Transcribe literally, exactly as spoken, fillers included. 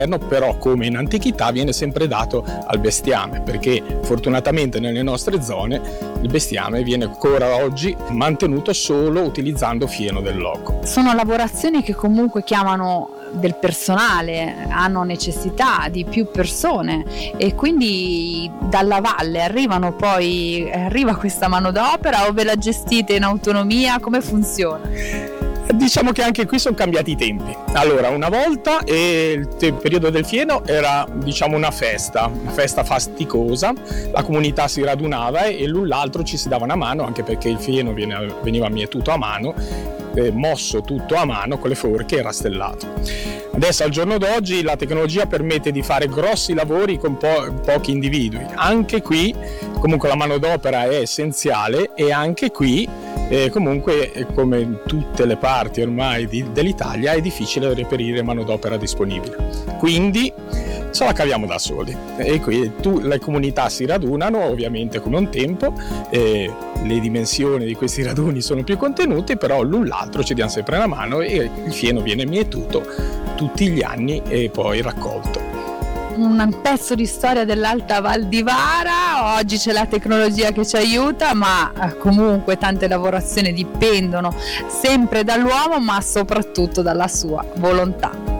però come in antichità viene sempre dato al bestiame, perché fortunatamente nelle nostre zone il bestiame viene ancora oggi mantenuto solo utilizzando fieno del loco. Sono lavorazioni che comunque chiamano del personale, hanno necessità di più persone e quindi dalla valle arrivano poi arriva questa manodopera o ve la gestite in autonomia? Come funziona? Diciamo che anche qui sono cambiati i tempi. Allora, una volta eh, il te- periodo del fieno era, diciamo, una festa, una festa fasticosa, la comunità si radunava e l'un l'altro ci si dava una mano, anche perché il fieno viene, veniva mietuto a mano, eh, mosso tutto a mano con le forche e rastellato. Adesso al giorno d'oggi la tecnologia permette di fare grossi lavori con po- pochi individui. Anche qui comunque la manodopera è essenziale e anche qui eh, comunque come in tutte le parti ormai di, dell'Italia è difficile reperire manodopera disponibile. Quindi ce la caviamo da soli e qui tu, le comunità si radunano ovviamente come un tempo, eh, le dimensioni di questi raduni sono più contenute, però l'un l'altro ci diamo sempre una mano e il fieno viene mietuto tutti gli anni e poi raccolto. Un pezzo di storia dell'Alta Val di Vara, oggi c'è la tecnologia che ci aiuta, ma comunque tante lavorazioni dipendono sempre dall'uomo, ma soprattutto dalla sua volontà.